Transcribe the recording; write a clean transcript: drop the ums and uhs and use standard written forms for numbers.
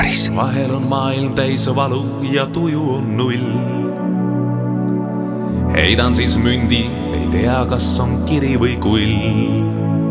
Maris. Vahel on maailm täis valu ja tuju on null. Heidan siis mündi, ei tea, kas on kiri või kull.